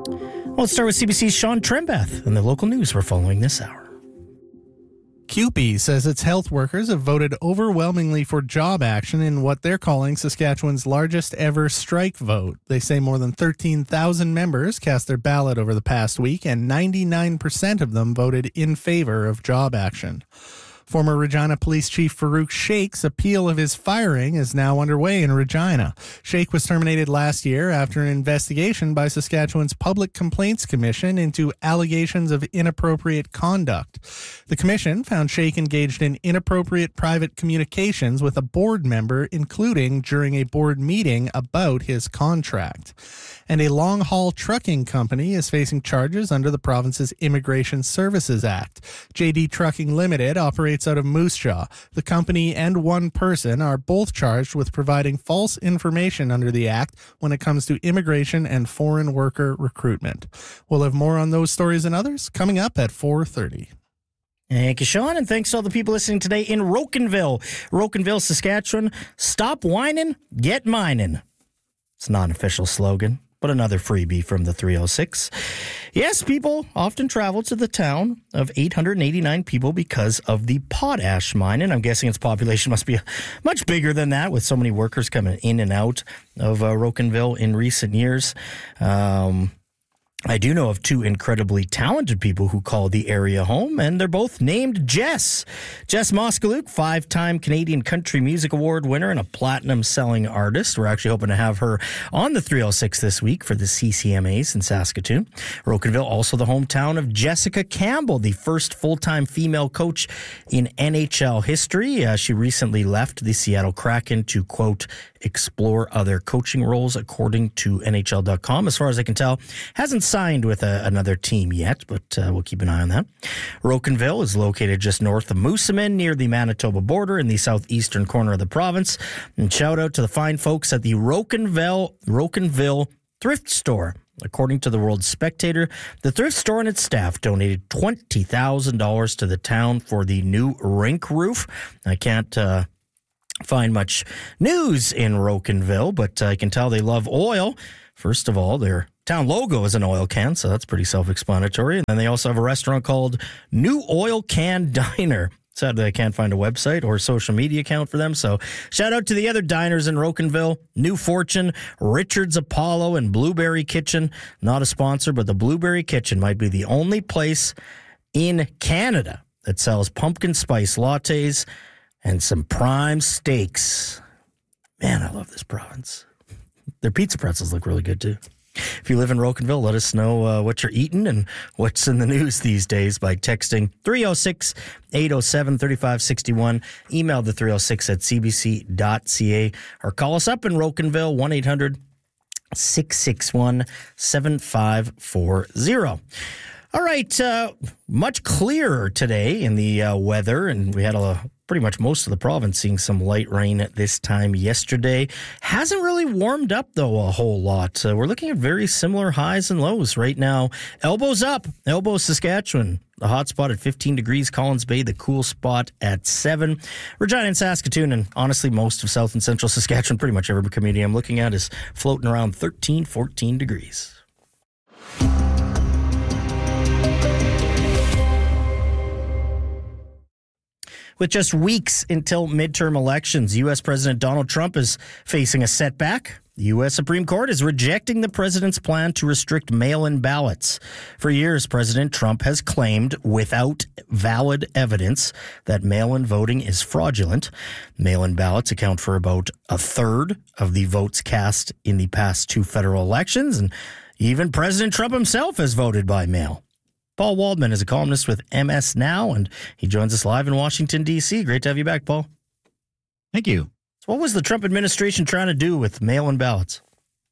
Well, let's start with CBC's Sean Trembeth and the local news we're following this hour. CUPE says its health workers have voted overwhelmingly for job action in what they're calling Saskatchewan's largest ever strike vote. They say more than 13,000 members cast their ballot over the past week, and 99% of them voted in favor of job action. Former Regina Police Chief Farouk Sheikh's appeal of his firing is now underway in Regina. Sheikh was terminated last year after an investigation by Saskatchewan's Public Complaints Commission into allegations of inappropriate conduct. The commission found Sheikh engaged in inappropriate private communications with a board member, including during a board meeting about his contract. And a long-haul trucking company is facing charges under the province's Immigration Services Act. JD Trucking Limited operates out of Moose Jaw. The company and one person are both charged with providing false information under the Act when it comes to immigration and foreign worker recruitment. We'll have more on those stories and others coming up at 4:30. Thank you, Sean, and thanks to all the people listening today in Rocanville, Saskatchewan. Stop whining, get mining. It's not an official slogan, but another freebie from the 306. Yes, people often travel to the town of 889 people because of the potash mine, and I'm guessing its population must be much bigger than that with so many workers coming in and out of Rocanville in recent years. I do know of two incredibly talented people who call the area home, and they're both named Jess. Jess Moskaluk, 5-time Canadian Country Music Award winner and a platinum-selling artist. We're actually hoping to have her on the 306 this week for the CCMAs in Saskatoon. Rocanville, also the hometown of Jessica Campbell, the first full-time female coach in NHL history. She recently left the Seattle Kraken to, quote, explore other coaching roles, according to NHL.com. As far as I can tell, hasn't signed with another team yet, but we'll keep an eye on that. Rocanville is located just north of Moosomin, near the Manitoba border in the southeastern corner of the province. And shout out to the fine folks at the Rocanville Thrift Store. According to the World Spectator, the thrift store and its staff donated $20,000 to the town for the new rink roof. I can't find much news in Rocanville, but I can tell they love oil. First of all, their town logo is an oil can, so that's pretty self-explanatory. And then they also have a restaurant called New Oil Can Diner. Sadly, I can't find a website or social media account for them, so shout out to the other diners in Rocanville: New Fortune, Richard's Apollo, and Blueberry Kitchen. Not a sponsor, but the Blueberry Kitchen might be the only place in Canada that sells pumpkin spice lattes and some prime steaks. Man, I love this province. Their pizza pretzels look really good, too. If you live in Rocanville, let us know what you're eating and what's in the news these days by texting 306-807-3561. Email the 306 at cbc.ca or call us up in Rocanville, 1-800-661-7540. All right, much clearer today in the weather, and we had pretty much most of the province seeing some light rain at this time yesterday. Hasn't really warmed up, though, a whole lot. We're looking at very similar highs and lows right now. Elbows up, Elbows, Saskatchewan. The hot spot at 15 degrees, Collins Bay, the cool spot at 7. Regina and Saskatoon, and honestly most of South and Central Saskatchewan, pretty much every community I'm looking at is floating around 13, 14 degrees. With just weeks until midterm elections, U.S. President Donald Trump is facing a setback. The U.S. Supreme Court is rejecting the president's plan to restrict mail-in ballots. For years, President Trump has claimed, without valid evidence, that mail-in voting is fraudulent. Mail-in ballots account for about a third of the votes cast in the past two federal elections, and even President Trump himself has voted by mail. Paul Waldman is a columnist with MS Now, and he joins us live in Washington, D.C. Great to have you back, Paul. Thank you. So what was the Trump administration trying to do with mail-in ballots?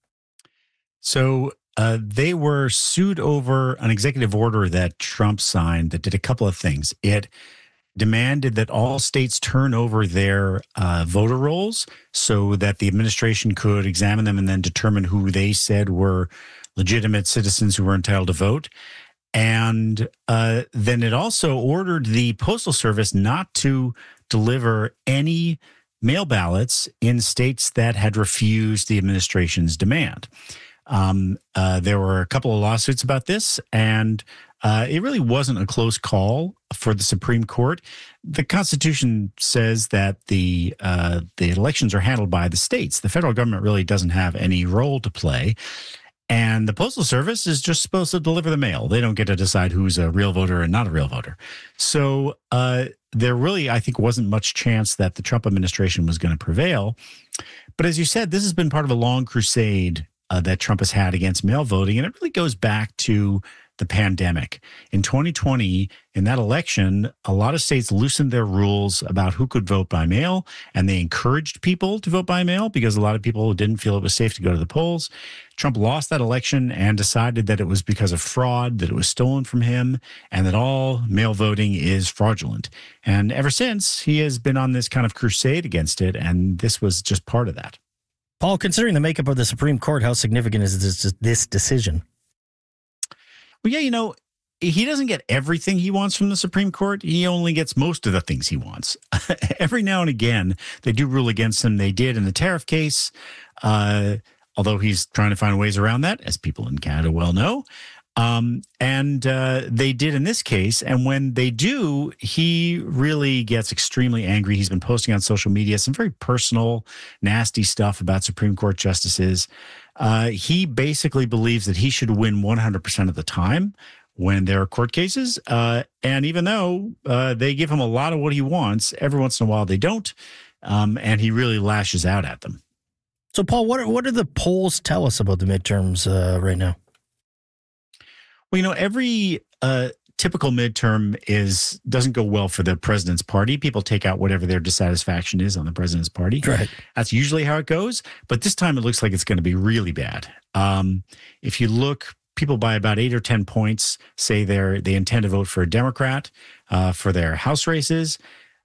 So they were sued over an executive order that Trump signed that did a couple of things. It demanded that all states turn over their voter rolls so that the administration could examine them and then determine who they said were legitimate citizens who were entitled to vote. And then it also ordered the Postal Service not to deliver any mail ballots in states that had refused the administration's demand. There were a couple of lawsuits about this, and it really wasn't a close call for the Supreme Court. The Constitution says that the elections are handled by the states. The federal government really doesn't have any role to play. And the Postal Service is just supposed to deliver the mail. They don't get to decide who's a real voter and not a real voter. So there really, I think, wasn't much chance that the Trump administration was going to prevail. But as you said, this has been part of a long crusade that Trump has had against mail voting. And it really goes back to the pandemic. In 2020, in that election, a lot of states loosened their rules about who could vote by mail, and they encouraged people to vote by mail because a lot of people didn't feel it was safe to go to the polls. Trump lost that election and decided that it was because of fraud, that it was stolen from him, and that all mail voting is fraudulent. And ever since, he has been on this kind of crusade against it, and this was just part of that. Paul, considering the makeup of the Supreme Court, how significant is this decision? Well, yeah, he doesn't get everything he wants from the Supreme Court. He only gets most of the things he wants. Every now and again, they do rule against him. They did in the tariff case, although he's trying to find ways around that, as people in Canada well know. And they did in this case. And when they do, he really gets extremely angry. He's been posting on social media some very personal, nasty stuff about Supreme Court justices. He basically believes that he should win 100% of the time when there are court cases. And even though they give him a lot of what he wants, every once in a while they don't. And he really lashes out at them. So, Paul, what do the polls tell us about the midterms right now? Well, every typical midterm doesn't go well for the president's party. People take out whatever their dissatisfaction is on the president's party. Right. That's usually how it goes. But this time it looks like it's going to be really bad. If you look, people by about 8 or 10 points say they intend to vote for a Democrat for their House races.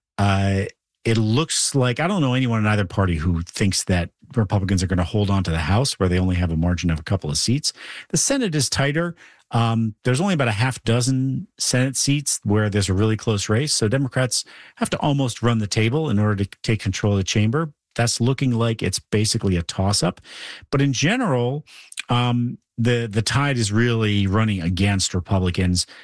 It looks like, I don't know anyone in either party who thinks that Republicans are going to hold on to the House where they only have a margin of a couple of seats. The Senate is tighter. There's only about a half dozen Senate seats where there's a really close race. So Democrats have to almost run the table in order to take control of the chamber. That's looking like it's basically a toss-up. But in general, the tide is really running against Republicans.